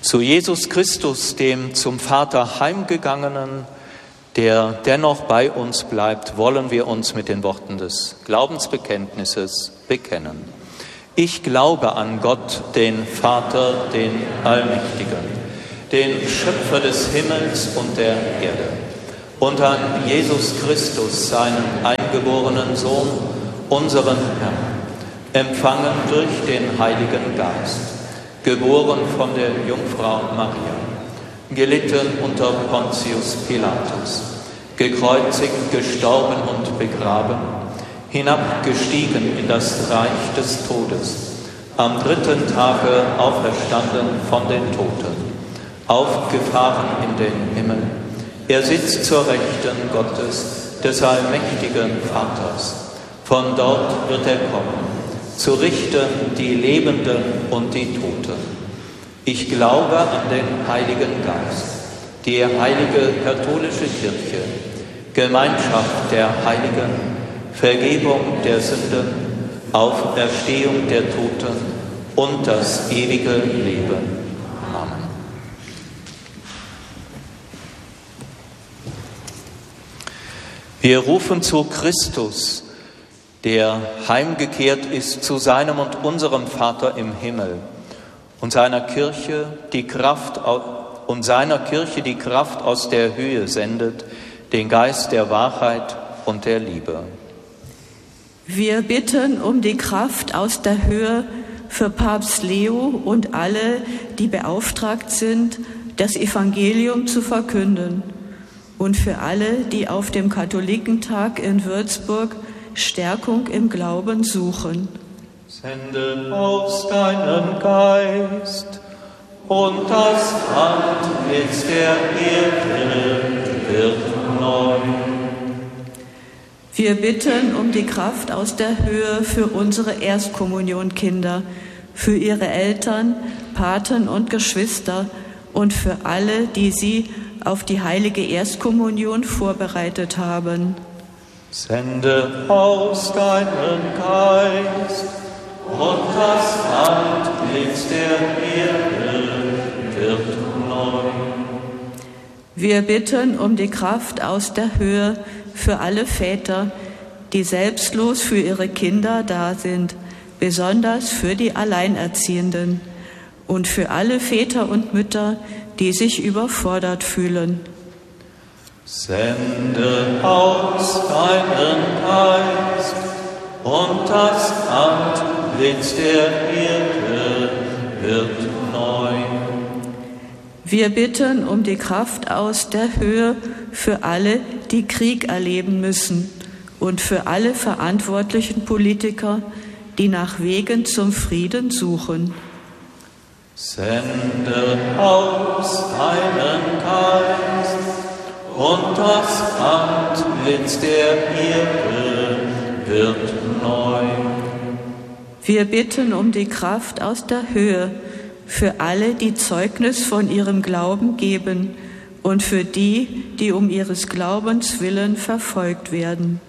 Zu Jesus Christus, dem zum Vater heimgegangenen, der dennoch bei uns bleibt, wollen wir uns mit den Worten des Glaubensbekenntnisses bekennen. Ich glaube an Gott, den Vater, den Allmächtigen, den Schöpfer des Himmels und der Erde, und an Jesus Christus, seinen eingeborenen Sohn, unseren Herrn, empfangen durch den Heiligen Geist, geboren von der Jungfrau Maria, gelitten unter Pontius Pilatus, gekreuzigt, gestorben und begraben, hinabgestiegen in das Reich des Todes, am dritten Tage auferstanden von den Toten, aufgefahren in den Himmel. Er sitzt zur Rechten Gottes, des allmächtigen Vaters. Von dort wird er kommen, zu richten die Lebenden und die Toten. Ich glaube an den Heiligen Geist, die heilige katholische Kirche, Gemeinschaft der Heiligen, Vergebung der Sünden, Auferstehung der Toten und das ewige Leben. Amen. Wir rufen zu Christus, der heimgekehrt ist zu seinem und unserem Vater im Himmel, und seiner Kirche die Kraft aus der Höhe sendet, den Geist der Wahrheit und der Liebe. Wir bitten um die Kraft aus der Höhe für Papst Leo und alle, die beauftragt sind, das Evangelium zu verkünden, und für alle, die auf dem Katholikentag in Würzburg Stärkung im Glauben suchen. Sende aus deinen Geist, und das Antlitz der Erde wird neu. Wir bitten um die Kraft aus der Höhe für unsere Erstkommunionkinder, für ihre Eltern, Paten und Geschwister und für alle, die sie auf die heilige Erstkommunion vorbereitet haben. Sende aus deinen Geist, und das Antlitz der Erde wird neu. Wir bitten um die Kraft aus der Höhe für alle Väter, die selbstlos für ihre Kinder da sind, besonders für die Alleinerziehenden und für alle Väter und Mütter, die sich überfordert fühlen. Sende aus deinen Geist, und das Antlitz der Erde wird neu. Wir bitten um die Kraft aus der Höhe für alle, die Krieg erleben müssen, und für alle verantwortlichen Politiker, die nach Wegen zum Frieden suchen. Sende aus deinen Geist, und das Antlitz der Erde wird neu. Wir bitten um die Kraft aus der Höhe für alle, die Zeugnis von ihrem Glauben geben, und für die, die um ihres Glaubens willen verfolgt werden.